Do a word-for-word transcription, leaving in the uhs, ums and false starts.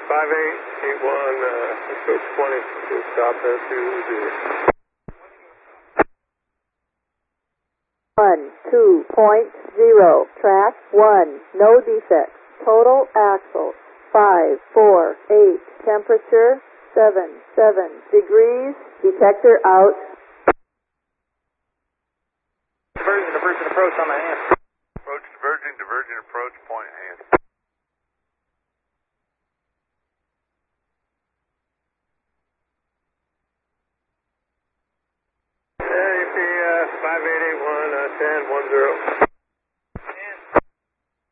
five eight eight one, uh, approach twenty, to stop at two zero. One, two point zero, track one, no defects, total axle, five, four, eight, temperature, seven, seven degrees, detector out. Diverging, diverging approach on the hand. Approach, diverging, diverging approach, point hand. Yeah, you see, uh, five eight eight one, uh, ten one zero.